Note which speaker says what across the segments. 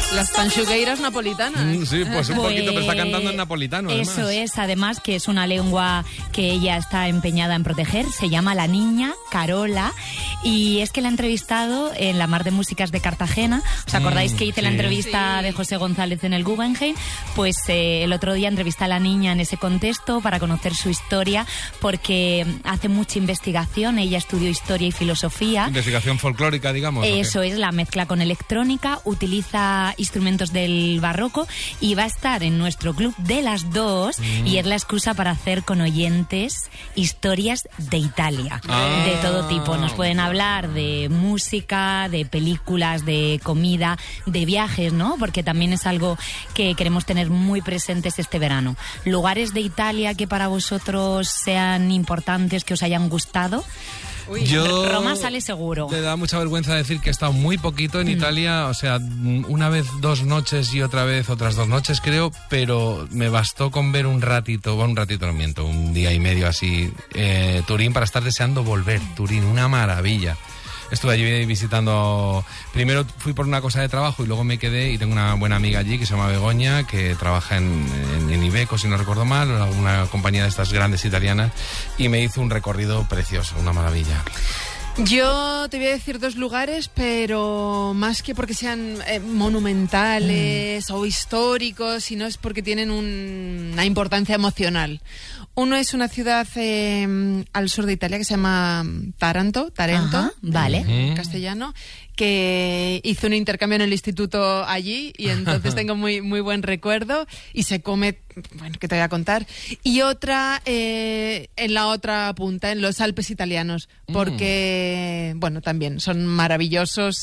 Speaker 1: Las tanchugueiras napolitanas.
Speaker 2: Sí, pues un poquito, pero está cantando en napolitano, además.
Speaker 3: Eso es, además, que es una lengua que ella está empeñada en proteger. Se llama La Niña Carola. Y es que la he entrevistado en la Mar de Músicas de Cartagena. ¿Os acordáis que hice la entrevista de José González en el Guggenheim? Pues el otro día entrevisté a la niña en ese contexto para conocer su historia, porque hace mucha investigación. Ella estudió historia y filosofía.
Speaker 2: Investigación folclórica, digamos.
Speaker 3: Eso es, la mezcla con electrónica, utiliza instrumentos del barroco y va a estar en nuestro club de las 2 y es la excusa para hacer con oyentes historias de Italia, de todo tipo. Nos pueden hablar de música, de películas, de comida, de viajes, ¿no? Porque también es algo que queremos tener muy presentes este verano. Lugares de Italia que para vosotros sean importantes, que os hayan gustado. Roma sale seguro.
Speaker 2: Me da mucha vergüenza decir que he estado muy poquito en Italia, o sea, una vez 2 noches y otra vez otras 2 noches creo, pero me bastó con ver un ratito no miento, un día y medio así, Turín, para estar deseando volver. Turín, una maravilla. Estuve allí visitando, primero fui por una cosa de trabajo y luego me quedé, y tengo una buena amiga allí que se llama Begoña, que trabaja en Iveco, si no recuerdo mal, una compañía de estas grandes italianas, y me hizo un recorrido precioso, una maravilla.
Speaker 1: Yo te voy a decir 2 lugares, pero más que porque sean monumentales o históricos, sino es porque tienen una importancia emocional. Uno es una ciudad al sur de Italia que se llama Tarento,
Speaker 3: vale,
Speaker 1: en castellano, que hice un intercambio en el instituto allí y entonces tengo muy, muy buen recuerdo y se come, bueno, que te voy a contar. Y otra en la otra punta, en los Alpes italianos, porque, bueno, también son maravillosos,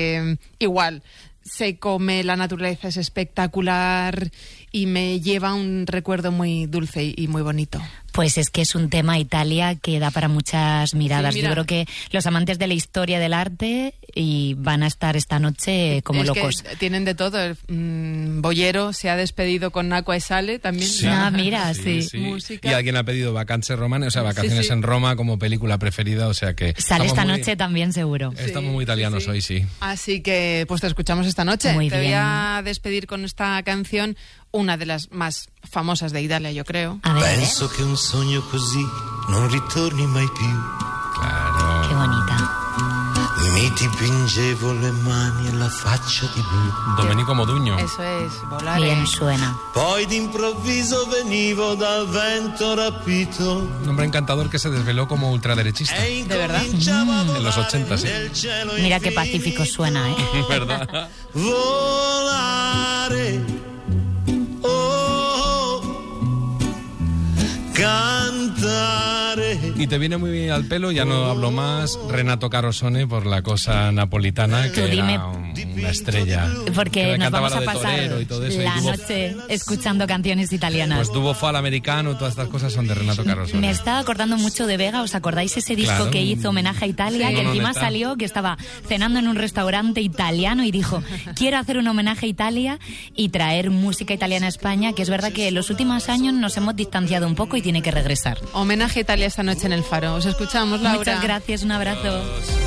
Speaker 1: igual. Se come, la naturaleza es espectacular y me lleva un recuerdo muy dulce y muy bonito.
Speaker 3: Pues es que es un tema Italia que da para muchas miradas. Yo creo que los amantes de la historia del arte y van a estar esta noche como locos.
Speaker 1: Que tienen de todo. Bollero se ha despedido con Acqua e Sale también.
Speaker 3: Sí. Mira, sí.
Speaker 1: Música.
Speaker 2: Y alguien ha pedido Vacanze Romane, o sea, Vacaciones en Roma como película preferida, o sea que...
Speaker 3: Sale esta noche también, seguro.
Speaker 2: Estamos muy italianos hoy, sí.
Speaker 1: Así que, pues te escuchamos esta noche.
Speaker 3: Muy
Speaker 1: te
Speaker 3: bien.
Speaker 1: voy a despedir con esta canción, una de las más famosas de Italia, yo creo.
Speaker 3: A ver,
Speaker 4: Penso che un sogno così non ritorni mai più.
Speaker 2: Claro.
Speaker 3: qué bonita.
Speaker 4: Mi dipingevo le mani e la faccia di blu.
Speaker 2: Domenico Modugno.
Speaker 1: Eso es, volar.
Speaker 3: Bien suena.
Speaker 4: Poi d'improvviso venivo dal vento rapito.
Speaker 2: Un hombre encantador que se desveló como ultraderechista.
Speaker 4: E
Speaker 1: ¿De verdad?
Speaker 4: incominciavo a
Speaker 2: En los
Speaker 4: volare
Speaker 2: 80, sí.
Speaker 4: nel cielo
Speaker 3: Mira qué pacífico suena, ¿eh?
Speaker 2: ¿Verdad?
Speaker 4: Volare. Oh, cantare.
Speaker 2: Y te viene muy bien al pelo, ya no hablo más, Renato Carosone por la cosa napolitana, que
Speaker 3: Tú dime.
Speaker 2: era una estrella.
Speaker 3: Porque
Speaker 2: Que
Speaker 3: nos
Speaker 2: cantaba
Speaker 3: vamos a
Speaker 2: la de
Speaker 3: pasar
Speaker 2: Torero y todo eso, y
Speaker 3: la
Speaker 2: tuvo-
Speaker 3: noche escuchando canciones italianas.
Speaker 2: Pues tuvo fue al americano, todas estas cosas son de Renato Carosone.
Speaker 3: Me estaba acordando mucho de Vega. ¿Os acordáis ese disco
Speaker 2: Claro.
Speaker 3: que hizo homenaje a Italia?
Speaker 2: Sí.
Speaker 3: Que
Speaker 2: No,
Speaker 3: encima
Speaker 2: neta.
Speaker 3: salió, que estaba cenando en un restaurante italiano y dijo, quiero hacer un homenaje a Italia y traer música italiana a España, que es verdad que en los últimos años nos hemos distanciado un poco y tiene que regresar.
Speaker 1: Homenaje a Italia esta noche en el Faro. Os escuchamos, Laura.
Speaker 3: Muchas gracias, un abrazo.